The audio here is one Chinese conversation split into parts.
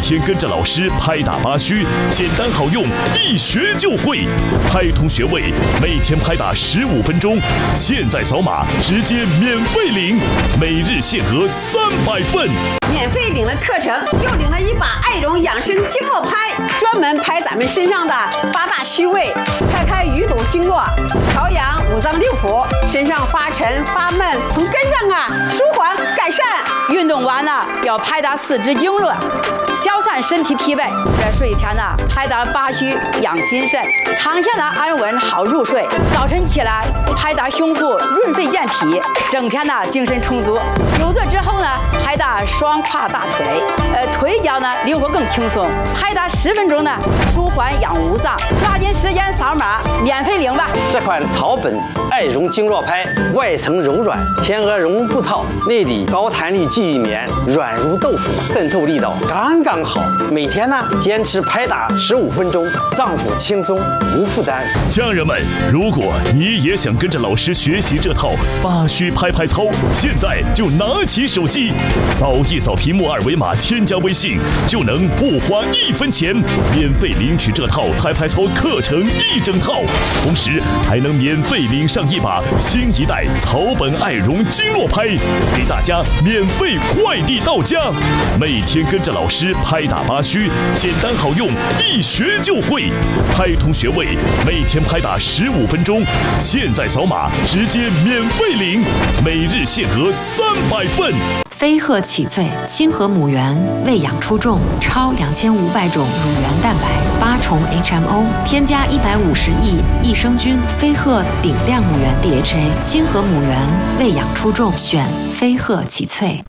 天跟着老师拍打八虚，简单好用，一学就会。拍通穴位，每天拍打15分钟，现在扫码直接免费领，每日限额300份。 免费领了课程，又领了一把爱绒养生经络拍，专门拍咱们身上的8大虚位，开淤堵经络，调养五脏六腑，身上发沉发闷，从根上舒缓改善。 运动完呢，要拍打四肢经络，消散身体疲惫。在睡前呢，拍打八虚养心肾，躺下呢安稳好入睡。早晨起来拍打胸腹润肺健脾，整天呢精神充足。久坐之后呢，拍打双胯大腿，腿脚呢灵活更轻松。拍打10分钟呢，舒缓养五脏。抓紧时间扫码免费领吧。 这款草本爱绒经络拍，外层柔软，天鹅绒布套，内里高弹力记忆棉，软如豆腐，渗透力道刚刚好。每天呢坚持拍打15分钟，脏腑轻松无负担。 家人们，如果你也想跟着老师学习这套八虚拍拍操，现在就拿起手机，扫一扫屏幕2维码，添加微信，就能不花1分钱，免费领取这套拍拍操课程1整套，同时还能免费领上一把新一代草本爱绒经络拍，给大家免费快递到家。每天跟着老师拍打八虚，简单好用，一学就会。拍通穴位，每天拍打15分钟，现在扫码直接免费领，每日限额300份。 飞鹤启萃清河母源，喂养出众，超2500种乳源蛋白，8重 HMO， 添加150亿益生菌，飞鹤顶量母源 DHA， 清河母源，喂养出众，选飞鹤启萃。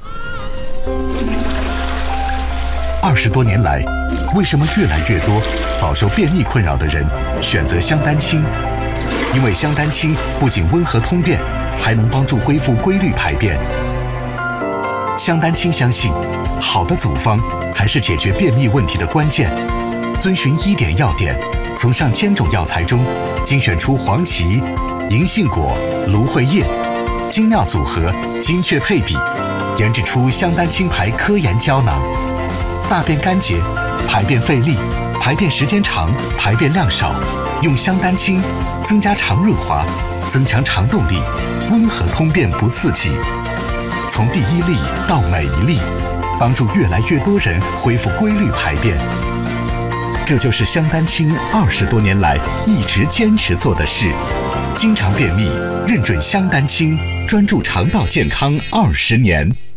20多年来，为什么越来越多饱受便秘困扰的人选择香丹清？因为香丹清不仅温和通便，还能帮助恢复规律排便。香丹清相信，好的组方才是解决便秘问题的关键。遵循1点要点，从上千种药材中精选出黄芪、银杏果、芦荟叶，精妙组合，精确配比，研制出香丹清排科研胶囊。大便干结、排便费力、排便时间长、排便量少，用香丹清增加肠润滑，增强肠动力，温和通便不刺激。从第1粒到每1粒，帮助越来越多人恢复规律排便。这就是香丹清20多年来一直坚持做的事。经常便秘，认准香丹清，专注肠道健康20年。